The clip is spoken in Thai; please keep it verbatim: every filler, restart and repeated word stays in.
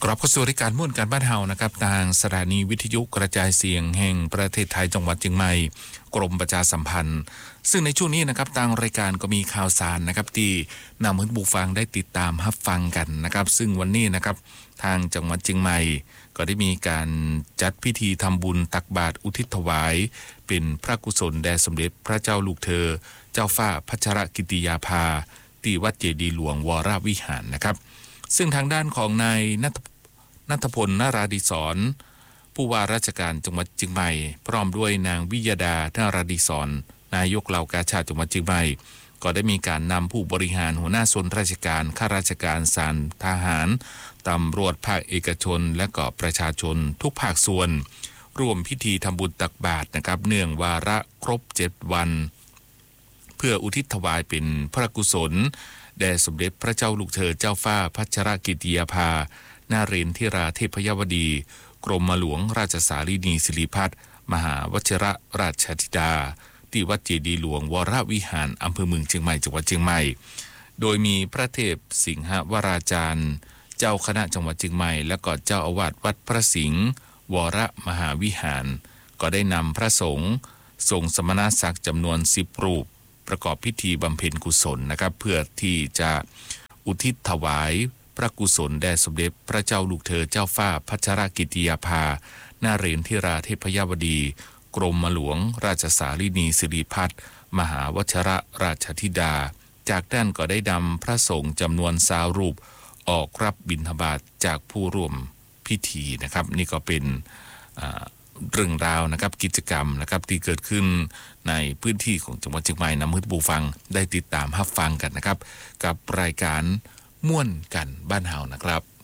กรับเข้าสู่รายการม่วนการบ้านเฮานะครับทางสถานีวิทยุกระจายเสียงแห่งประเทศไทยจังหวัดเชียงใหม่กรมประชาสัมพันธ์ซึ่งในช่วงนี้นะครับทางรายการก็มีข่าวสารนะครับที่นำให้ผู้ฟังได้ติดตามรับฟังกันนะครับซึ่งวันนี้นะครับทางจังหวัดเชียงใหม่ก็ได้มีการจัดพิธีทำบุญตักบาตรอุทิศถวายเป็นพระกุศลแด่สมเด็จพระเจ้าลูกเธอเจ้าฟ้าพัชรกิติยาภาที่วัดเจดีย์หลวงวรวิหารนะครับซึ่งทางด้านของนายณัฐณัฐพลนาราดิศรผู้ว่าราชการจังหวัดเชียงใหม่พร้อมด้วยนางวิยดานาราดิศรนายกเหล่ากาชาดจังหวัดเชียงใหม่ก็ได้มีการนำผู้บริหารหัวหน้าส่วนราชการข้าราชการศาลทหารตำรวจภาคเอกชนและก็ประชาชนทุกภาคส่วนร่วมพิธีทำบุญตักบาตรนะครับเนื่องวาระครบเจ็ดวันเพื่ออุทิศถวายเป็นพระกุศลแด่สมเด็จพระเจ้าลูกเธอเจ้าฟ้าพัชรกิติยาภานาเรนทิราเทพยวดีกรมหลวงราชสารีนีสิริพัฒน์มหาวชิรราชธิดาที่วัดเจดีย์หลวงวรวิหารอำเภอเมืองเชียงใหม่จังหวัดเชียงใหม่โดยมีพระเทพสิงหวราจารย์เจ้าคณะจังหวัดเชียงใหม่และก็เจ้าอาวาสวัดพระสิงห์วรมหาวิหารก็ได้นำพระสงฆ์ทรงสมณศักดิ์จำนวนสิบรูปประกอบพิธีบำเพ็ญกุศลนะครับเพื่อที่จะอุทิศถวายพระกุศลแด่สมเด็จพระเจ้าลูกเธอเจ้าฟ้าพัชรกิติยาภานาเรนทิราเทพยวดีกรมหลวงราชสารีนีสิริพัฒน์มหาวชิรราชธิดาจากนั้นก็ได้นำพระสงฆ์จำนวนสาวรูปออกรับบิณฑบาตจากผู้ร่วมพิธีนะครับนี่ก็เป็นเรื่องราวนะครับกิจกรรมนะครับที่เกิดขึ้นในพื้นที่ของจังหวัดเชียงใหม่นำให้ผู้ฟังได้ติดตามรับฟังกันนะครับกับรายการม่วนกันบ้านเฮานะครับ